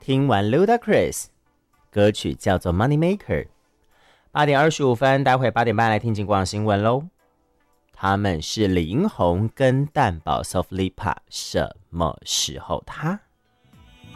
听完 Ludacris， 歌曲叫做 Money Maker。 8点25分，待会8点半来听警广新闻咯。他们是李英宏跟蛋堡 Softlipa， 什么时候他